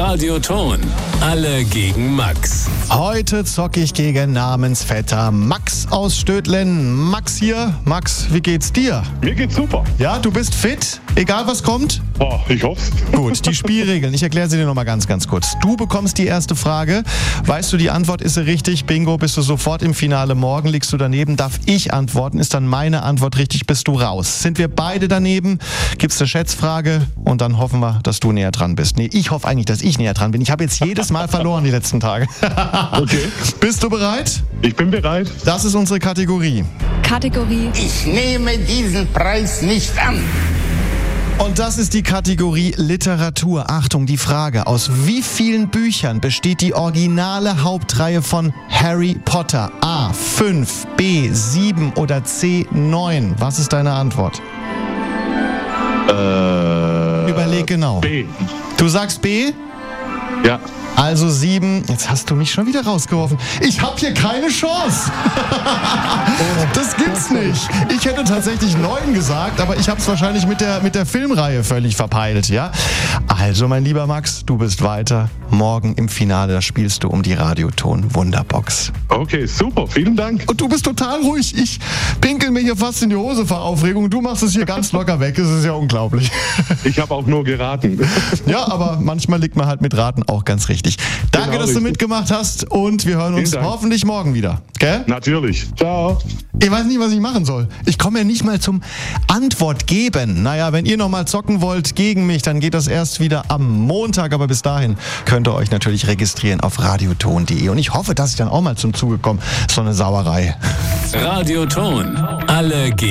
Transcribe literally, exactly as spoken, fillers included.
Radioton. Alle gegen Max. Heute zocke ich gegen Namensvetter Max aus Stödlen. Max hier. Max, wie geht's dir? Mir geht's super. Ja, du bist fit? Egal was kommt? Oh, ich hoff's. Gut, die Spielregeln. Ich erkläre sie dir nochmal ganz, ganz kurz. Du bekommst die erste Frage. Weißt du, die Antwort ist sie richtig? Bingo, bist du sofort im Finale. Morgen liegst du daneben. Darf ich antworten? Ist dann meine Antwort richtig? Bist du raus? Sind wir beide daneben? Gibt's eine Schätzfrage? Und dann hoffen wir, dass du näher dran bist. Nee, ich hoffe eigentlich, dass ich näher dran bin. Ich habe jetzt jedes Mal verloren die letzten Tage. Okay. Bist du bereit? Ich bin bereit. Das ist unsere Kategorie. Kategorie. Ich nehme diesen Preis nicht an. Und das ist die Kategorie Literatur. Achtung, die Frage: Aus wie vielen Büchern besteht die originale Hauptreihe von Harry Potter? A fünf, B sieben oder C neun? Was ist deine Antwort? Äh, Überleg genau. B. Du sagst B? Ja. Also sieben. Jetzt hast du mich schon wieder rausgeworfen. Ich habe hier keine Chance. Das gibt's nicht. Ich hätte tatsächlich neun gesagt, aber ich habe es wahrscheinlich mit der, mit der Filmreihe völlig verpeilt, ja? Also, mein lieber Max, du bist weiter. Morgen im Finale, da spielst du um die Radioton Wunderbox. Okay, super. Vielen Dank. Und du bist total ruhig. Ich pinkel mir hier fast in die Hose vor Aufregung. Du machst es hier ganz locker weg. Es ist ja unglaublich. Ich habe auch nur geraten. Ja, aber manchmal liegt man halt mit Raten auch ganz richtig. Danke, Genau, dass du richtig. mitgemacht hast und wir hören uns Vielen Dank. hoffentlich morgen wieder. Gell? Natürlich. Ciao. Ich weiß nicht, was ich machen soll. Ich komme ja nicht mal zum Antwort geben. Naja, wenn ihr nochmal zocken wollt gegen mich, dann geht das erst wieder am Montag. Aber bis dahin könnt ihr euch natürlich registrieren auf radioton punkt de. Und ich hoffe, dass ich dann auch mal zum Zuge komme. So eine Sauerei. Radioton. Alle gegen